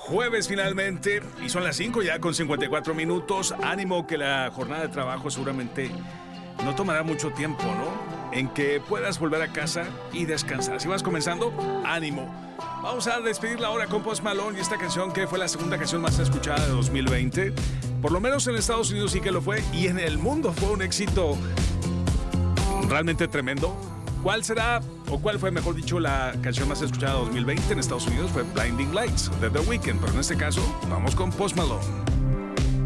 jueves finalmente, y son las 5 ya con 54 minutos. Ánimo que la jornada de trabajo seguramente no tomará mucho tiempo, ¿no? En que puedas volver a casa y descansar. Si vas comenzando, ánimo. Vamos a despedirla ahora con Post Malone y esta canción que fue la segunda canción más escuchada de 2020. Por lo menos en Estados Unidos sí que lo fue, y en el mundo fue un éxito realmente tremendo. ¿Cuál será, o cuál fue, mejor dicho, la canción más escuchada de 2020 en Estados Unidos? Fue Blinding Lights de The Weeknd, pero en este caso vamos con Post Malone.